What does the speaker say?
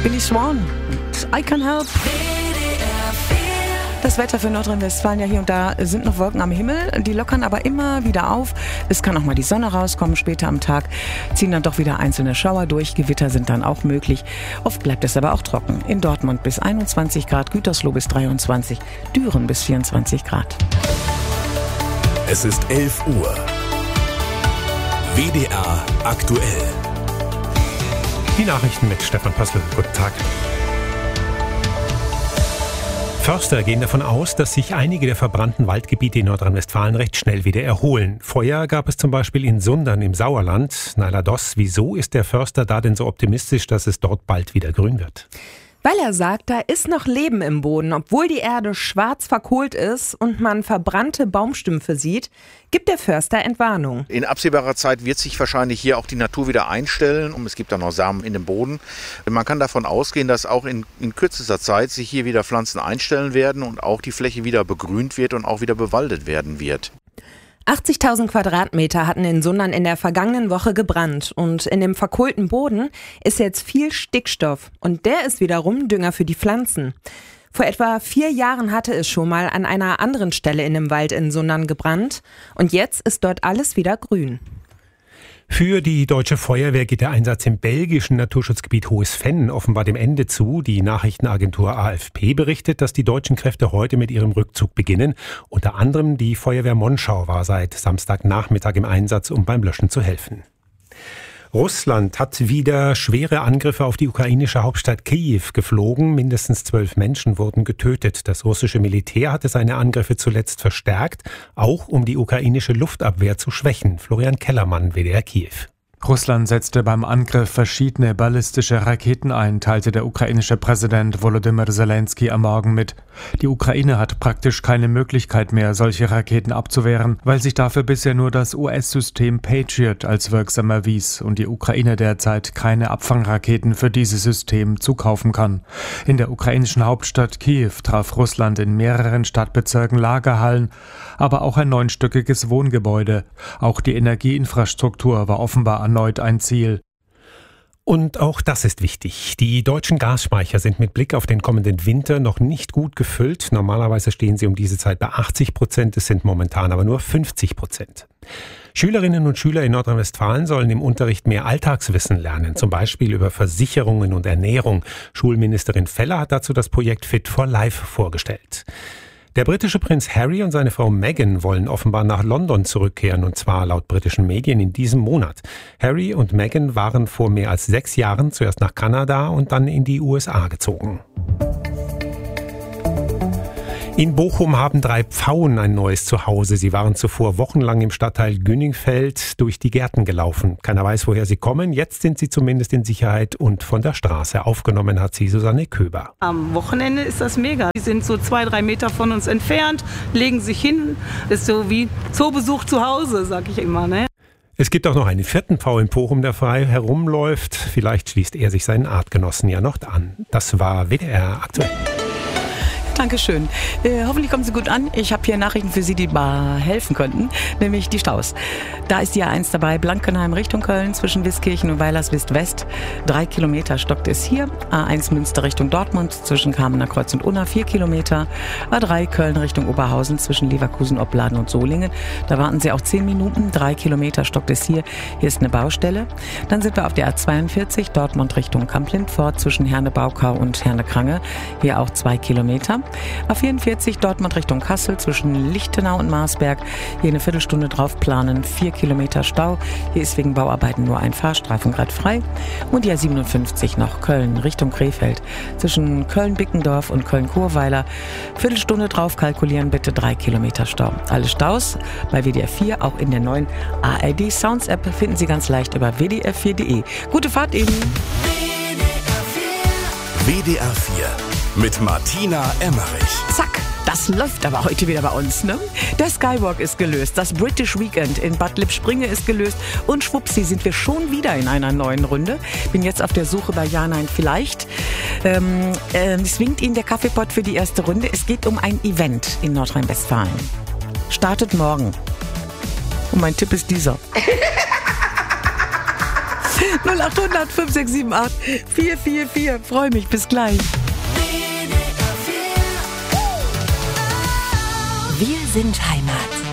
Billy Swan. I Can Help. Das Wetter für Nordrhein-Westfalen, ja hier und da sind noch Wolken am Himmel, die lockern aber immer wieder auf. Es kann auch mal die Sonne rauskommen, später am Tag ziehen dann doch wieder einzelne Schauer durch, Gewitter sind dann auch möglich. Oft bleibt es aber auch trocken. In Dortmund bis 21 Grad, Gütersloh bis 23, Düren bis 24 Grad. Es ist 11 Uhr. WDR aktuell. Die Nachrichten mit Stefan Pössl. Guten Tag. Förster gehen davon aus, dass sich einige der verbrannten Waldgebiete in Nordrhein-Westfalen recht schnell wieder erholen. Feuer gab es zum Beispiel in Sundern im Sauerland. Naila Doss, wieso ist der Förster da denn so optimistisch, dass es dort bald wieder grün wird? Weil er sagt, da ist noch Leben im Boden. Obwohl die Erde schwarz verkohlt ist und man verbrannte Baumstümpfe sieht, gibt der Förster Entwarnung. In absehbarer Zeit wird sich wahrscheinlich hier auch die Natur wieder einstellen und es gibt da noch Samen in dem Boden. Man kann davon ausgehen, dass auch in kürzester Zeit sich hier wieder Pflanzen einstellen werden und auch die Fläche wieder begrünt wird und auch wieder bewaldet werden wird. 80.000 Quadratmeter hatten in Sundern in der vergangenen Woche gebrannt und in dem verkohlten Boden ist jetzt viel Stickstoff und der ist wiederum Dünger für die Pflanzen. Vor etwa 4 Jahren hatte es schon mal an einer anderen Stelle in dem Wald in Sundern gebrannt und jetzt ist dort alles wieder grün. Für die Deutsche Feuerwehr geht der Einsatz im belgischen Naturschutzgebiet Hohes Venn offenbar dem Ende zu. Die Nachrichtenagentur AFP berichtet, dass die deutschen Kräfte heute mit ihrem Rückzug beginnen. Unter anderem die Feuerwehr Monschau war seit Samstagnachmittag im Einsatz, um beim Löschen zu helfen. Russland hat wieder schwere Angriffe auf die ukrainische Hauptstadt Kiew geflogen. Mindestens 12 Menschen wurden getötet. Das russische Militär hatte seine Angriffe zuletzt verstärkt, auch um die ukrainische Luftabwehr zu schwächen. Florian Kellermann, WDR Kiew. Russland setzte beim Angriff verschiedene ballistische Raketen ein, teilte der ukrainische Präsident Volodymyr Zelensky am Morgen mit. Die Ukraine hat praktisch keine Möglichkeit mehr, solche Raketen abzuwehren, weil sich dafür bisher nur das US-System Patriot als wirksam erwies und die Ukraine derzeit keine Abfangraketen für dieses System zukaufen kann. In der ukrainischen Hauptstadt Kiew traf Russland in mehreren Stadtbezirken Lagerhallen, aber auch ein 9-stöckiges Wohngebäude. Auch die Energieinfrastruktur war offenbar erneut ein Ziel. Und auch das ist wichtig. Die deutschen Gasspeicher sind mit Blick auf den kommenden Winter noch nicht gut gefüllt. Normalerweise stehen sie um diese Zeit bei 80%, es sind momentan aber nur 50%. Schülerinnen und Schüler in Nordrhein-Westfalen sollen im Unterricht mehr Alltagswissen lernen, zum Beispiel über Versicherungen und Ernährung. Schulministerin Feller hat dazu das Projekt Fit for Life vorgestellt. Der britische Prinz Harry und seine Frau Meghan wollen offenbar nach London zurückkehren, und zwar laut britischen Medien in diesem Monat. Harry und Meghan waren vor mehr als 6 Jahren zuerst nach Kanada und dann in die USA gezogen. In Bochum haben 3 Pfauen ein neues Zuhause. Sie waren zuvor wochenlang im Stadtteil Günningfeld durch die Gärten gelaufen. Keiner weiß, woher sie kommen. Jetzt sind sie zumindest in Sicherheit und von der Straße. Aufgenommen hat sie Susanne Köber. Am Wochenende ist das mega. Die sind so 2-3 Meter von uns entfernt, legen sich hin. Das ist so wie Zoobesuch zu Hause, sag ich immer, ne? Es gibt auch noch einen 4. Pfau in Bochum, der frei herumläuft. Vielleicht schließt er sich seinen Artgenossen ja noch an. Das war WDR aktuell. Dankeschön. Hoffentlich kommen Sie gut an. Ich habe hier Nachrichten für Sie, die mal helfen könnten, nämlich die Staus. Da ist die A1 dabei, Blankenheim Richtung Köln, zwischen Wiskirchen und Weilerswist West. 3 Kilometer stockt es hier. A1 Münster Richtung Dortmund, zwischen Kamener Kreuz und Unna 4 Kilometer. A3 Köln Richtung Oberhausen, zwischen Leverkusen, Opladen und Solingen. Da warten Sie auch 10 Minuten. 3 Kilometer stockt es hier. Hier ist eine Baustelle. Dann sind wir auf der A42, Dortmund Richtung Kamp-Lindfort, zwischen Herne-Baukau und Herne-Krange. Hier auch 2 Kilometer. A44 Dortmund Richtung Kassel, zwischen Lichtenau und Marsberg. Hier eine Viertelstunde drauf planen, 4 Kilometer Stau. Hier ist wegen Bauarbeiten nur ein Fahrstreifen gerade frei. Und die A57 nach Köln Richtung Krefeld, zwischen Köln-Bickendorf und Köln-Churweiler. Viertelstunde drauf kalkulieren, bitte 3 Kilometer Stau. Alle Staus bei WDR 4, auch in der neuen ARD Sounds App, finden Sie ganz leicht über wdr4.de. Gute Fahrt Ihnen! WDR 4 mit Martina Emmerich. Zack, das läuft aber heute wieder bei uns, ne? Der Skywalk ist gelöst, das British Weekend in Bad Lippspringe ist gelöst und schwuppsi sind wir schon wieder in einer neuen Runde. Bin jetzt auf der Suche bei Ja, Nein, Vielleicht. Es winkt Ihnen der Kaffeepott für die erste Runde. Es geht um ein Event in Nordrhein-Westfalen. Startet morgen. Und mein Tipp ist dieser. 0800 5678 444. Freue mich, bis gleich. Wir sind Heimat.